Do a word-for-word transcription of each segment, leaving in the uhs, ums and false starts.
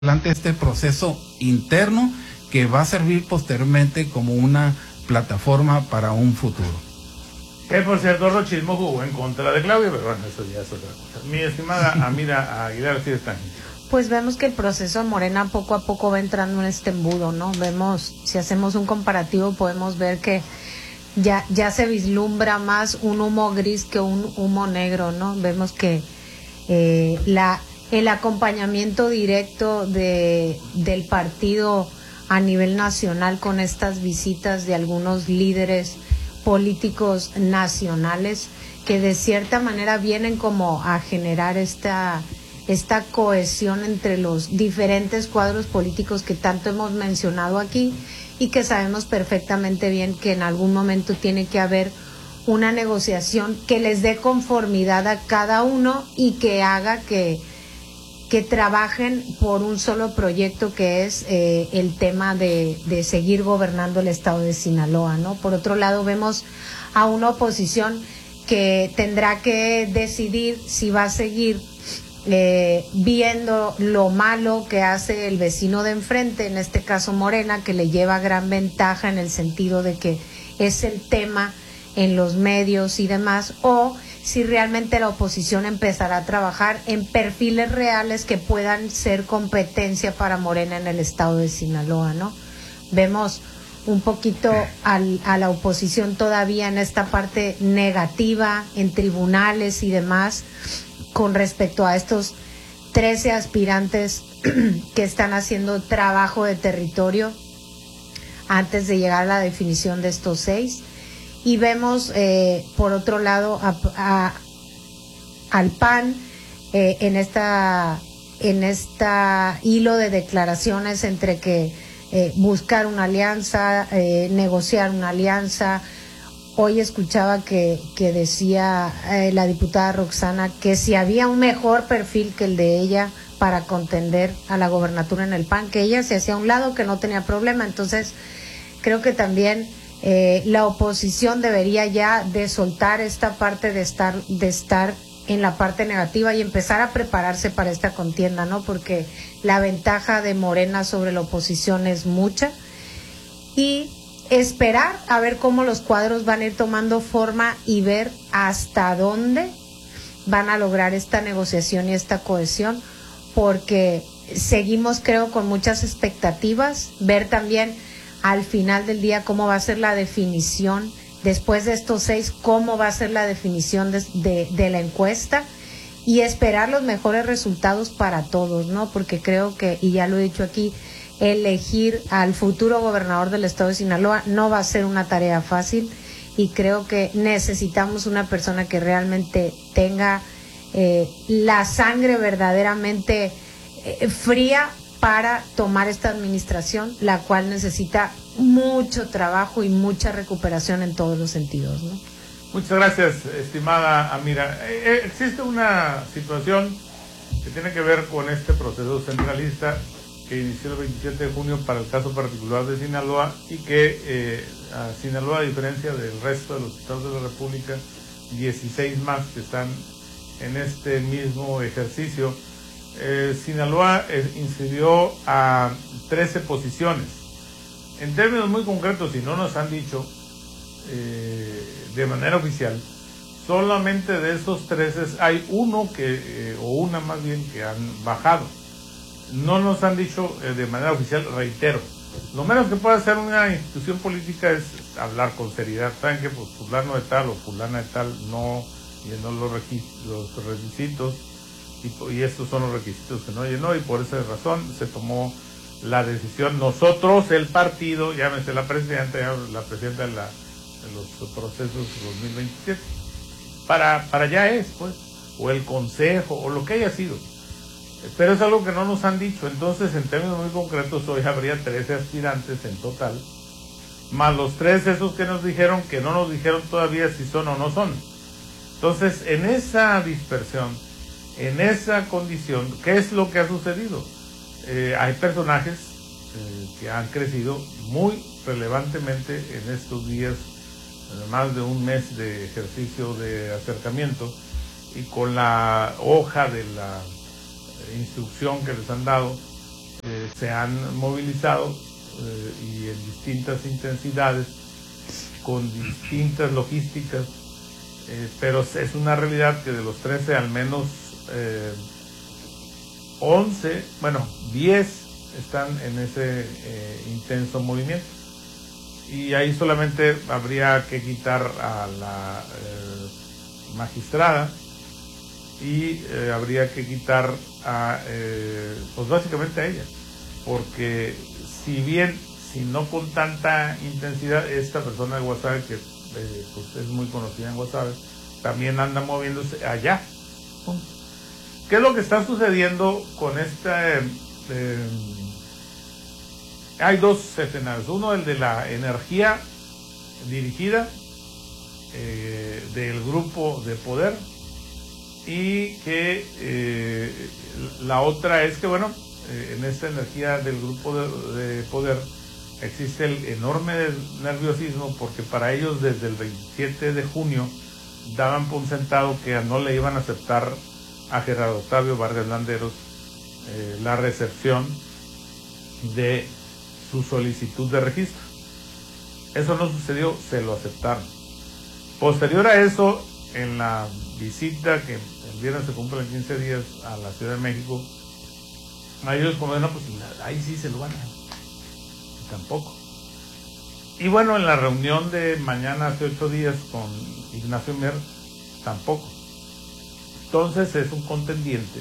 adelante este proceso interno que va a servir posteriormente como una plataforma para un futuro. Que por cierto, Rochismo jugó en contra de Claudia, pero bueno, eso ya es otra cosa. Mi estimada Amira Aguilar, sí está. Pues vemos que el proceso Morena poco a poco va entrando en este embudo, ¿no? Vemos, si hacemos un comparativo, podemos ver que ya, ya se vislumbra más un humo gris que un humo negro, ¿no? Vemos que eh, la, el acompañamiento directo de, del partido a nivel nacional con estas visitas de algunos líderes políticos nacionales que de cierta manera vienen como a generar esta esta cohesión entre los diferentes cuadros políticos que tanto hemos mencionado aquí y que sabemos perfectamente bien que en algún momento tiene que haber una negociación que les dé conformidad a cada uno y que haga que, que trabajen por un solo proyecto, que es eh, el tema de, de seguir gobernando el estado de Sinaloa, ¿no? Por otro lado, vemos a una oposición que tendrá que decidir si va a seguir Eh, viendo lo malo que hace el vecino de enfrente, en este caso Morena, que le lleva gran ventaja en el sentido de que es el tema en los medios y demás, o si realmente la oposición empezará a trabajar en perfiles reales que puedan ser competencia para Morena en el estado de Sinaloa, ¿no? Vemos un poquito al, a la oposición todavía en esta parte negativa, en tribunales y demás, con respecto a estos trece aspirantes que están haciendo trabajo de territorio antes de llegar a la definición de estos seis. Y vemos, eh, por otro lado, a, a, al P A N eh, en esta en esta hilo de declaraciones entre que eh, buscar una alianza, eh, negociar una alianza. Hoy escuchaba que, que decía eh, la diputada Roxana que si había un mejor perfil que el de ella para contender a la gobernatura en el P A N, que ella se hacía a un lado, que no tenía problema. Entonces, creo que también eh, la oposición debería ya de soltar esta parte de estar, de estar en la parte negativa y empezar a prepararse para esta contienda, ¿no? Porque la ventaja de Morena sobre la oposición es mucha. Y esperar a ver cómo los cuadros van a ir tomando forma y ver hasta dónde van a lograr esta negociación y esta cohesión, porque seguimos, creo, con muchas expectativas, ver también al final del día cómo va a ser la definición, después de estos seis, cómo va a ser la definición de, de, de la encuesta y esperar los mejores resultados para todos, ¿no? Porque creo que, y ya lo he dicho aquí, elegir al futuro gobernador del estado de Sinaloa no va a ser una tarea fácil y creo que necesitamos una persona que realmente tenga eh, la sangre verdaderamente eh, fría para tomar esta administración, la cual necesita mucho trabajo y mucha recuperación en todos los sentidos, ¿no? Muchas gracias, estimada Amira. Eh, existe una situación que tiene que ver con este proceso centralista que inició el veintisiete de junio para el caso particular de Sinaloa y que eh, a Sinaloa, a diferencia del resto de los estados de la República, dieciséis más que están en este mismo ejercicio, eh, Sinaloa eh, inscribió a trece posiciones. En términos muy concretos, y no nos han dicho eh, de manera oficial, solamente de esos trece hay uno que, eh, o una más bien, que han bajado. No nos han dicho eh, de manera oficial, reitero. Lo menos que puede hacer una institución política es hablar con seriedad. Saben que pues fulano de tal o fulana de tal no llenó los, los requisitos y, y estos son los requisitos que no llenó y por esa razón se tomó la decisión. Nosotros, el partido, llámese la presidenta, la presidenta de, la, de los procesos dos mil veintisiete, para, para allá es, pues, o el consejo, o lo que haya sido. Pero es algo que no nos han dicho. Entonces, en términos muy concretos, hoy habría trece aspirantes en total, más los tres esos que nos dijeron, que no nos dijeron todavía si son o no son. Entonces, en esa dispersión, en esa condición, ¿qué es lo que ha sucedido? Eh, hay personajes eh, que han crecido muy relevantemente en estos días, más de un mes de ejercicio de acercamiento, y con la hoja de la instrucción que les han dado, se han movilizado eh, y en distintas intensidades, con distintas logísticas, eh, pero es una realidad que de los trece al menos eh, once, bueno, diez están en ese eh, intenso movimiento. Y ahí solamente habría que quitar a la eh, magistrada y eh, habría que quitar a, eh, pues básicamente a ella, porque si bien, si no con tanta intensidad, esta persona de Guasave, que eh, pues es muy conocida en Guasave, también anda moviéndose allá. ¿Qué es lo que está sucediendo con esta? Eh, eh, hay dos escenarios. Uno, el de la energía dirigida eh, del grupo de poder, y que eh, la otra es que, bueno, eh, en esta energía del grupo de, de poder existe el enorme nerviosismo, porque para ellos desde el veintisiete de junio daban por sentado que no le iban a aceptar a Gerardo Octavio Vargas Landeros eh, la recepción de su solicitud de registro. Eso no sucedió, se lo aceptaron. Posterior a eso, en la visita que el viernes se cumplen quince días a la Ciudad de México, a ellos como no, pues ahí sí se lo van a... tampoco. Y bueno, en la reunión de mañana hace ocho días con Ignacio Mier, tampoco. Entonces es un contendiente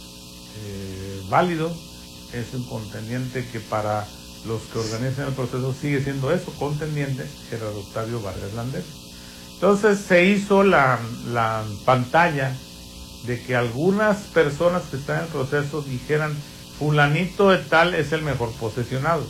eh, válido, es un contendiente que para los que organizan el proceso sigue siendo eso, contendiente, Gerardo Octavio Vargas Landeros. Entonces se hizo la, la pantalla de que algunas personas que están en el proceso dijeran, fulanito de tal es el mejor posesionado.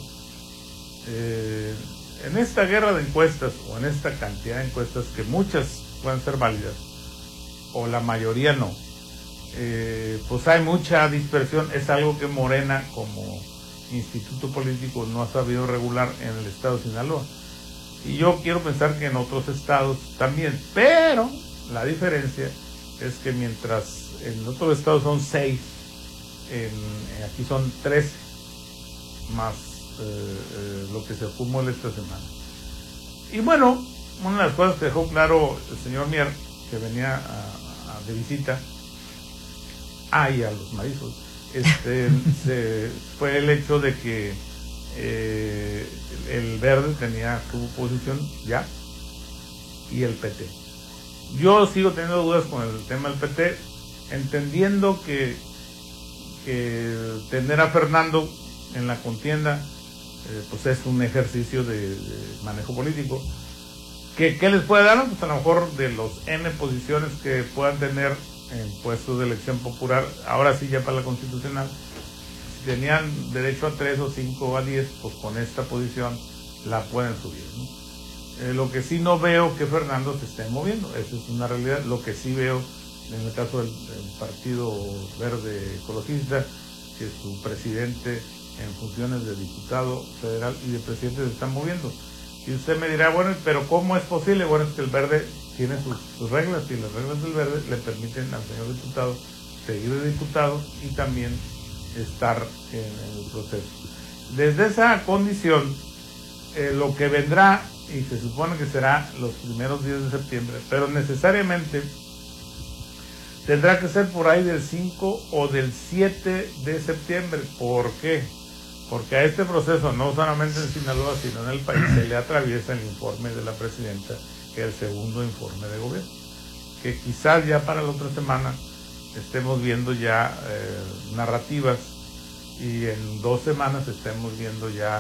Eh, en esta guerra de encuestas, o en esta cantidad de encuestas, que muchas pueden ser válidas, o la mayoría no, eh, pues hay mucha dispersión. Es algo que Morena como instituto político no ha sabido regular en el estado de Sinaloa, y yo quiero pensar que en otros estados también, pero la diferencia es que mientras en otros estados son seis, en, en aquí son trece, más eh, eh, lo que se acumula esta semana. Y bueno, una de las cosas que dejó claro el señor Mier, que venía a, a, de visita, ah, y a los marizos, este, se, fue el hecho de que eh, el Verde tenía su posición ya, y el P T. Yo sigo teniendo dudas con el tema del P T, entendiendo que, que tener a Fernando en la contienda eh, pues es un ejercicio de, de manejo político. ¿Qué, ¿Qué les puede dar? Pues a lo mejor de los N posiciones que puedan tener en puestos de elección popular, ahora sí ya para la constitucional, si tenían derecho a tres o cinco o a diez, pues con esta posición la pueden subir, ¿no? Eh, lo que sí no veo que Fernando se esté moviendo, eso es una realidad. Lo que sí veo en el caso del, del Partido Verde Ecologista, que su presidente en funciones de diputado federal y de presidente se están moviendo. Y usted me dirá, bueno, pero ¿cómo es posible? Bueno, es que el Verde tiene sus, sus reglas, y las reglas del Verde le permiten al señor diputado seguir de diputado y también estar en, en el proceso. Desde esa condición, eh, lo que vendrá, y se supone que será los primeros días de septiembre, pero necesariamente tendrá que ser por ahí del cinco o del siete de septiembre. ¿Por qué? Porque a este proceso, no solamente en Sinaloa, sino en el país, se le atraviesa el informe de la presidenta, que es el segundo informe de gobierno, que quizás ya para la otra semana estemos viendo ya eh, narrativas, y en dos semanas estemos viendo ya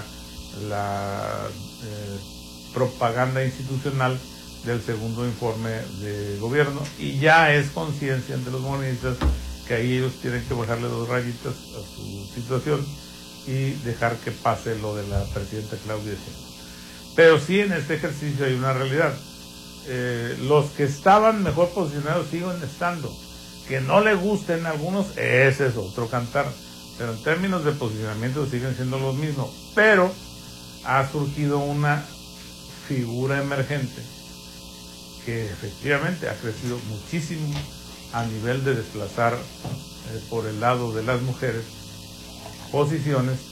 la eh, propaganda institucional del segundo informe de gobierno, y ya es conciencia entre los morenistas que ahí ellos tienen que bajarle dos rayitas a su situación y dejar que pase lo de la presidenta Claudia Sheinbaum. Pero sí, en este ejercicio hay una realidad. Eh, los que estaban mejor posicionados siguen estando. Que no le gusten a algunos, ese es otro cantar. Pero en términos de posicionamiento siguen siendo los mismos. Pero ha surgido una figura emergente que efectivamente ha crecido muchísimo a nivel de desplazar eh, por el lado de las mujeres posiciones